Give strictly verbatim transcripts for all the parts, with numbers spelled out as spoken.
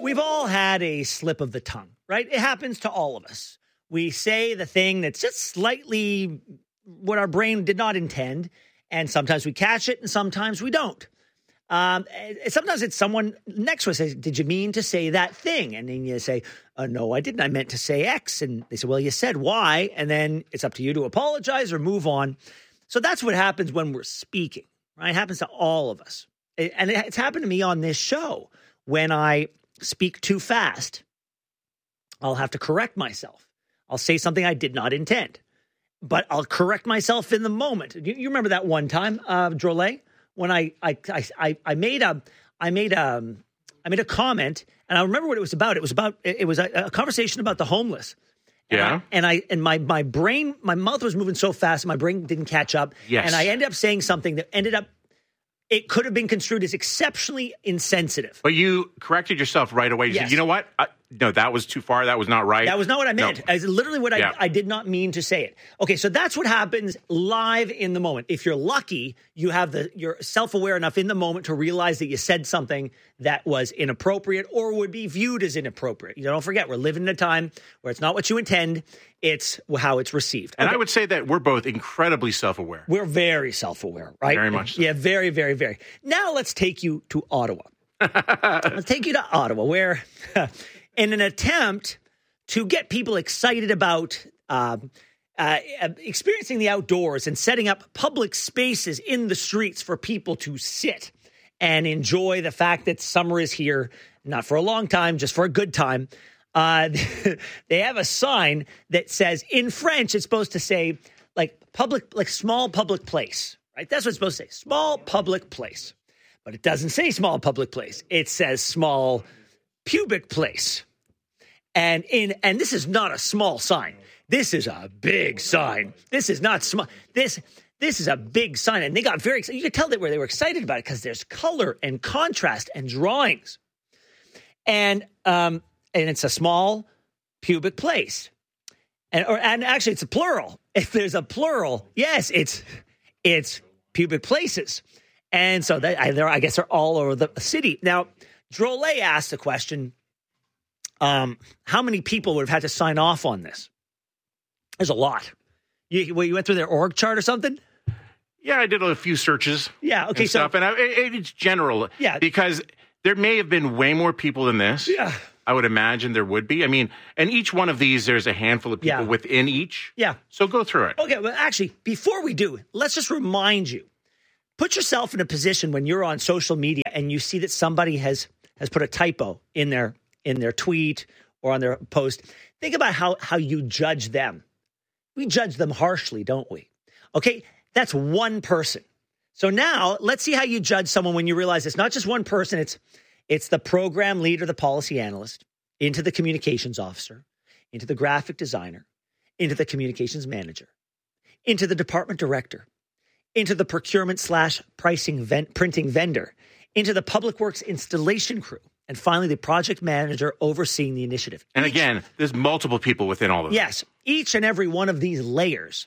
We've all had a slip of the tongue, right? It happens to all of us. We say the thing that's just slightly what our brain did not intend, and sometimes we catch it and sometimes we don't. Um, sometimes it's someone next to us says, did you mean to say that thing? And then you say, oh, no, I didn't. I meant to say X. And they say, well, you said Y. And then it's up to you to apologize or move on. So that's what happens when we're speaking, right? It happens to all of us. And it's happened to me on this show. When I speak too fast, I'll have to correct myself. I'll say something I did not intend, but I'll correct myself in the moment. You, you remember that one time, uh, Drolet, when I, I, I, I made a, I made a, I made a comment, and I remember what it was about. It was about, it was a, a conversation about the homeless. And yeah. I, and I, and my, my brain, my mouth was moving so fast, my brain didn't catch up. Yes. And I ended up saying something that ended up, it could have been construed as exceptionally insensitive. But you corrected yourself right away. You Yes. said, you know what? I, no, that was too far. That was not right. That was not what I meant. No. It's literally what I, Yeah. I did not mean to say it. Okay, so that's what happens live in the moment. If you're lucky, you have the you're self-aware enough in the moment to realize that you said something that was inappropriate or would be viewed as inappropriate. You know, don't forget, we're living in a time where it's not what you intend, it's how it's received. And Okay. I would say that we're both incredibly self-aware. We're very self-aware, right? Very much so. Yeah, very, very, very. Now let's take you to Ottawa. Let's take you to Ottawa, where in an attempt to get people excited about um, uh, experiencing the outdoors and setting up public spaces in the streets for people to sit and enjoy the fact that summer is here, not for a long time, just for a good time. Uh, they have a sign that says, in French, it's supposed to say, like, public, like small public place, right? That's what it's supposed to say, small public place. But it doesn't say small public place. It says small pubic place. And in and this is not a small sign. This is a big sign. This is not small. This this is a big sign. And they got very excited. You could tell that where they were excited about it because there's color and contrast and drawings. And um and it's a small pubic place. And or and actually it's a plural. If there's a plural, yes, it's it's pubic places. And so they, I, I guess they're all over the city. Now, Drolet asked the question, um, how many people would have had to sign off on this? There's a lot. You, well, you went through their org chart or something? Yeah, I did a few searches. Yeah, okay, and so- stuff, and I, it, it's general. Yeah. Because there may have been way more people than this. Yeah. I would imagine there would be. I mean, and each one of these, there's a handful of people Yeah. within each. Yeah. So go through it. Okay, well, actually, before we do, let's just remind you, put yourself in a position when you're on social media and you see that somebody has has put a typo in their in their tweet or on their post. Think about how how you judge them. We judge them harshly, don't we? Okay, that's one person. So now let's see how you judge someone when you realize it's not just one person. It's it's the program leader, the policy analyst, into the communications officer, into the graphic designer, into the communications manager, into the department director, into the procurement slash pricing vent, printing vendor, into the public works installation crew, and finally the project manager overseeing the initiative. And Each, again, there's multiple people within all of them. yes, each and every one of these layers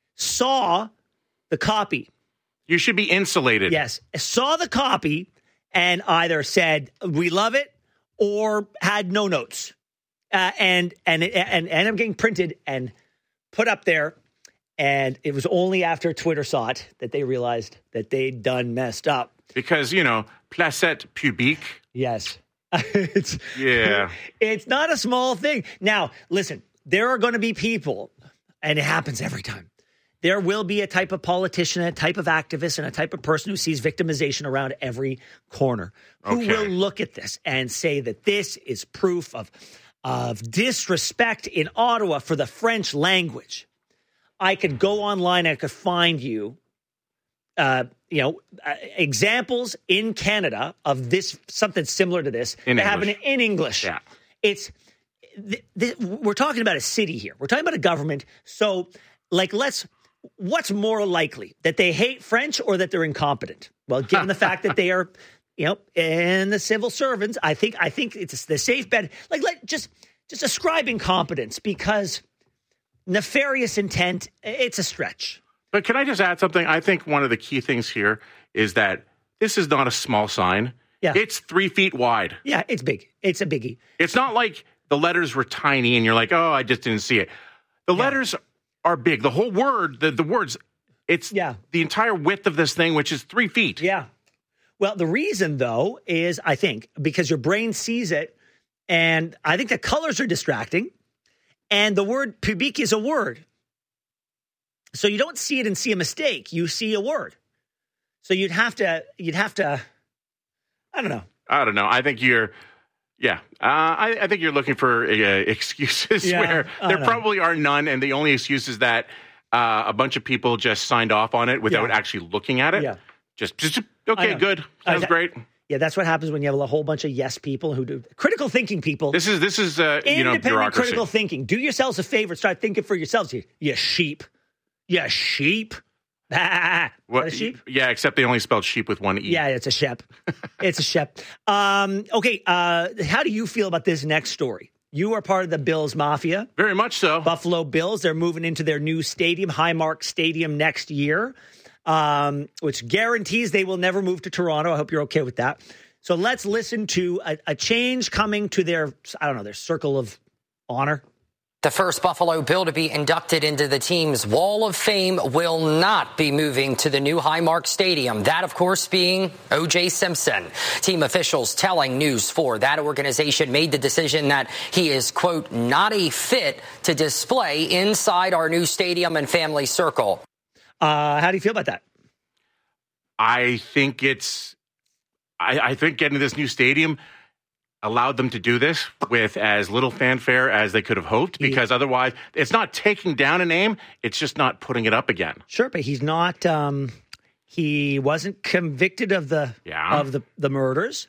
saw the copy. You should be insulated. Yes, saw the copy and either said, we love it, or had no notes. Uh, and, and, and, and I'm getting printed and put up there. And it was only after Twitter saw it that they realized that they'd done messed up. Because, you know, placette pubique. Yes. it's, Yeah. It's not a small thing. Now, listen, there are going to be people, and it happens every time. There will be a type of politician, a type of activist, and a type of person who sees victimization around every corner who Okay. will look at this and say that this is proof of, of disrespect in Ottawa for the French language. I could go online, I could find you, uh, you know, uh, examples in Canada of this, something similar to this, In that happen English. in English. Yeah. It's, th- th- we're talking about a city here. We're talking about a government. So, like, let's, what's more likely, that they hate French or that they're incompetent? Well, given the fact that they are, you know, and the civil servants, I think, I think it's the safe bet. Like, let just, just ascribe incompetence, because nefarious intent, it's a stretch. But can I just add something? I think one of the key things here is that this is not a small sign. Yeah. It's three feet wide. Yeah, it's big. It's a biggie. It's not like the letters were tiny and you're like, oh, I just didn't see it. The yeah. letters are big. The whole word, the, the words, it's yeah. the entire width of this thing, which is three feet. Yeah. Well, the reason, though, is, I think, because your brain sees it, and I think the colors are distracting, and the word public is a word. So you don't see it and see a mistake. You see a word. So you'd have to, you'd have to, I don't know. I don't know. I think you're, yeah. Uh, I, I think you're looking for uh, excuses yeah, where there probably are none, and the only excuse is that uh, a bunch of people just signed off on it without yeah. actually looking at it. Yeah. Just, just okay, good. Sounds uh, great. Yeah, that's what happens when you have a whole bunch of yes people who do critical thinking people. This is this is uh, you know, independent bureaucracy. Critical thinking. Do yourselves a favor. Start thinking for yourselves. You, you sheep. You sheep. Ah, what, a sheep? Yeah, except they only spelled sheep with one E. Yeah, it's a shep. It's a shep. Um, okay, uh, how do you feel about this next story? You are part of the Bills Mafia. Very much so. Buffalo Bills. They're moving into their new stadium, Highmark Stadium, next year, um, which guarantees they will never move to Toronto. I hope you're okay with that. So let's listen to a, a change coming to their, I don't know, their circle of honor. The first Buffalo Bill to be inducted into the team's Wall of Fame will not be moving to the new Highmark Stadium. That, of course, being O J Simpson. Team officials telling News four that organization made the decision that he is, quote, not a fit to display inside our new stadium and family circle. Uh, how do you feel about that? I think it's, I, I think getting this new stadium allowed them to do this with as little fanfare as they could have hoped, because otherwise it's not taking down a name, it's just not putting it up again. Sure, but he's not, um, he wasn't convicted of the yeah. of the, the murders.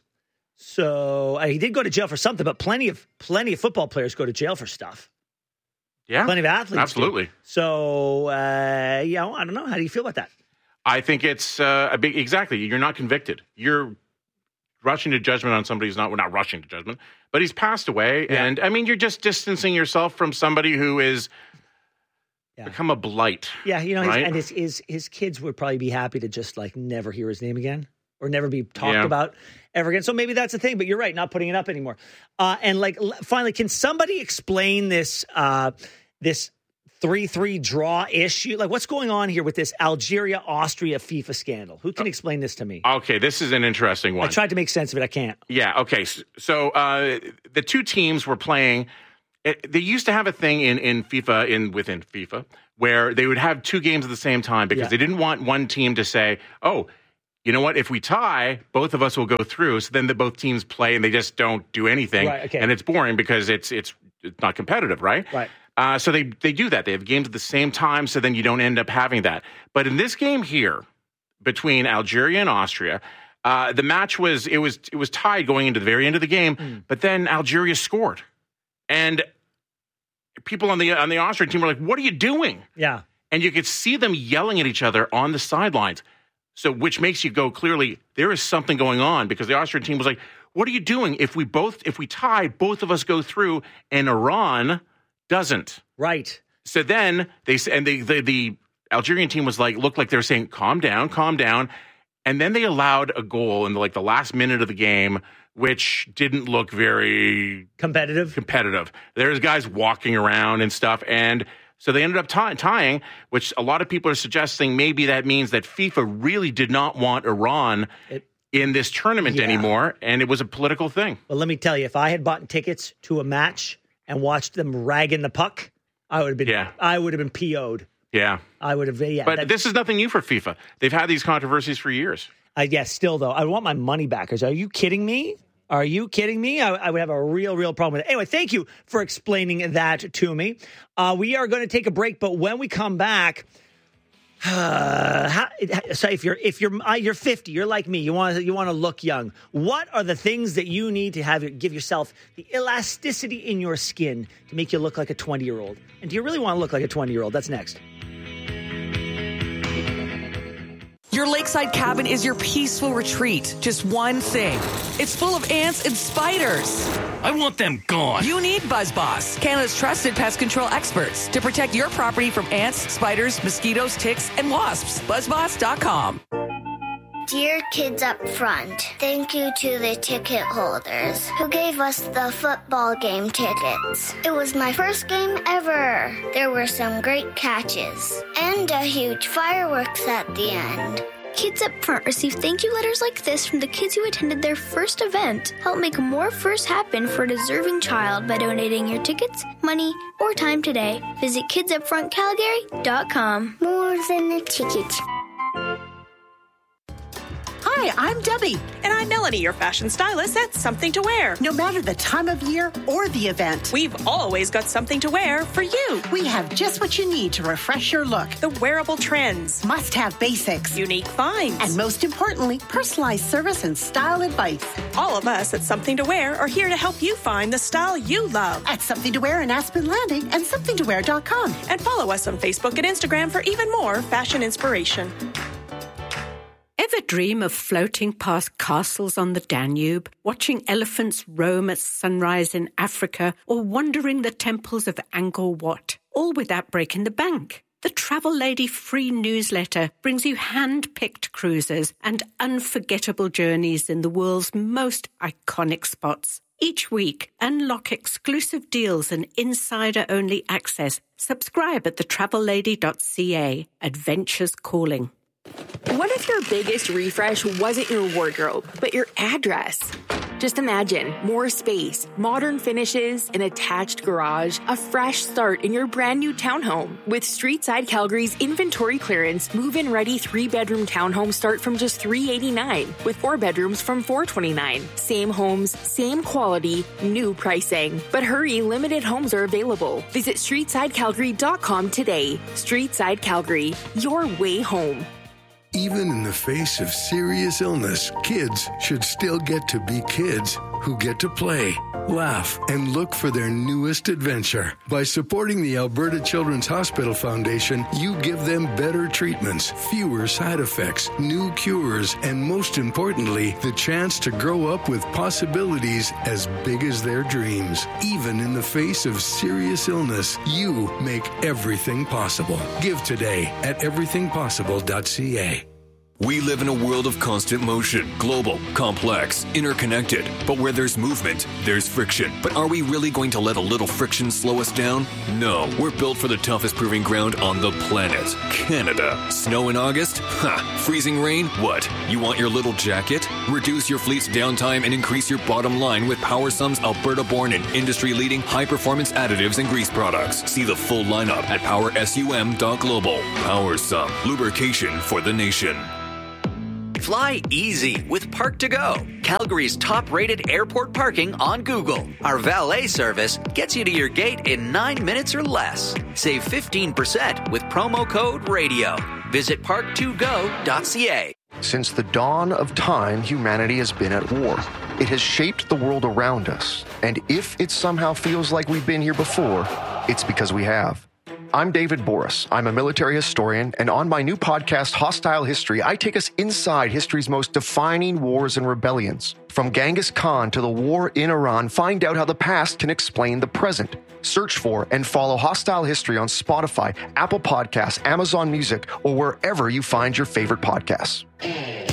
So uh, he did go to jail for something, but plenty of plenty of football players go to jail for stuff. Yeah. Plenty of athletes. Absolutely. Do. So, uh, yeah, I don't know. How do you feel about that? I think it's uh, a big, exactly. You're not convicted. You're rushing to judgment on somebody who's not, we're not rushing to judgment, but he's passed away. Yeah. And I mean, you're just distancing yourself from somebody who is yeah. become a blight. Yeah. You know, right? his, and his, his, his kids would probably be happy to just like never hear his name again or never be talked yeah. about ever again. So maybe that's the thing, but you're right. Not putting it up anymore. Uh, and like, finally, can somebody explain this, uh, this three three draw issue? Like, what's going on here with this Algeria-Austria FIFA scandal? Who can explain this to me? Okay, this is an interesting one. I tried to make sense of it. I can't. Yeah, okay. So uh, the two teams were playing. It, they used to have a thing in, in FIFA, in within FIFA, where they would have two games at the same time because yeah. they didn't want one team to say, oh, you know what, if we tie, both of us will go through. So then the both teams play and they just don't do anything. Right, okay. And it's boring because it's it's it's not competitive, right? Right. Uh, so they, they do that. They have games at the same time, so then you don't end up having that. But in this game here, between Algeria and Austria, uh, the match was it was it was tied going into the very end of the game. Mm. But then Algeria scored, and people on the on the Austrian team were like, "What are you doing?" Yeah, and you could see them yelling at each other on the sidelines. So, which makes you go, clearly there is something going on, because the Austrian team was like, "What are you doing? If we both if we tie, both of us go through, and Iran doesn't." Right. So then they and the, the the Algerian team was like, looked like they were saying, calm down, calm down. And then they allowed a goal in the, like the last minute of the game, which didn't look very competitive. Competitive. There's guys walking around and stuff. And so they ended up tie- tying, which a lot of people are suggesting maybe that means that FIFA really did not want Iran it, in this tournament yeah. anymore. And it was a political thing. Well, let me tell you, if I had bought tickets to a match and watched them ragging the puck, I would have been. Yeah. I would have been P O'd. Yeah, I would have. Yeah, but that, this is nothing new for FIFA. They've had these controversies for years. I guess still though, I want my money back. Are you kidding me? Are you kidding me? I, I would have a real, real problem with it. Anyway, thank you for explaining that to me. Uh, we are going to take a break, but when we come back. Uh, how, so if you're if you're uh, you're fifty, you're like me. You want to you want to look young. What are the things that you need to have give yourself the elasticity in your skin to make you look like a twenty year old? And do you really want to look like a twenty year old? That's next. Your lakeside cabin is your peaceful retreat. Just one thing. It's full of ants and spiders. I want them gone. You need BuzzBoss, Canada's trusted pest control experts, to protect your property from ants, spiders, mosquitoes, ticks, and wasps. BuzzBoss dot com. Dear kids up front, thank you to the ticket holders who gave us the football game tickets. It was my first game ever. There were some great catches and a huge fireworks at the end. Kids up front receive thank you letters like this from the kids who attended their first event. Help make more firsts happen for a deserving child by donating your tickets, money, or time today. Visit kids up front calgary dot com. More than a ticket. Hi, I'm Debbie. And I'm Melanie, your fashion stylist at Something to Wear. No matter the time of year or the event, we've always got something to wear for you. We have just what you need to refresh your look. The wearable trends. Must-have basics. Unique finds. And most importantly, personalized service and style advice. All of us at Something to Wear are here to help you find the style you love. At Something to Wear in Aspen Landing and something to wear dot com. And follow us on Facebook and Instagram for even more fashion inspiration. Ever dream of floating past castles on the Danube, watching elephants roam at sunrise in Africa, or wandering the temples of Angkor Wat, all without breaking the bank? The Travel Lady free newsletter brings you hand-picked cruises and unforgettable journeys in the world's most iconic spots. Each week, unlock exclusive deals and insider-only access. Subscribe at the travel lady dot c a. Adventures calling. What if your biggest refresh wasn't your wardrobe, but your address? Just imagine more space, modern finishes, an attached garage, a fresh start in your brand new townhome. With Streetside Calgary's inventory clearance, move-in ready three-bedroom townhomes start from just three hundred eighty-nine dollars, with four bedrooms from four hundred twenty-nine dollars. Same homes, same quality, new pricing. But hurry, limited homes are available. Visit streetside calgary dot com today. Streetside Calgary, your way home. Even in the face of serious illness, kids should still get to be kids who get to play, laugh, and look for their newest adventure. By supporting the Alberta Children's Hospital Foundation, you give them better treatments, fewer side effects, new cures, and most importantly, the chance to grow up with possibilities as big as their dreams. Even in the face of serious illness, you make everything possible. Give today at everything possible dot c a. We live in a world of constant motion, global, complex, interconnected. But where there's movement, there's friction. But are we really going to let a little friction slow us down? No, we're built for the toughest proving ground on the planet, Canada. Snow in August? Ha! Freezing rain? What? You want your little jacket? Reduce your fleet's downtime and increase your bottom line with PowerSum's Alberta-born and industry-leading high-performance additives and grease products. See the full lineup at power sum dot global. PowerSum, lubrication for the nation. Fly easy with Park to Go, Calgary's top-rated airport parking on Google. Our valet service gets you to your gate in nine minutes or less. Save fifteen percent with promo code RADIO. Visit park to go dot c a. Since the dawn of time, humanity has been at war. It has shaped the world around us. And if it somehow feels like we've been here before, it's because we have. I'm David Boris. I'm a military historian, and on my new podcast, Hostile History, I take us inside history's most defining wars and rebellions. From Genghis Khan to the war in Iran, find out how the past can explain the present. Search for and follow Hostile History on Spotify, Apple Podcasts, Amazon Music, or wherever you find your favorite podcasts.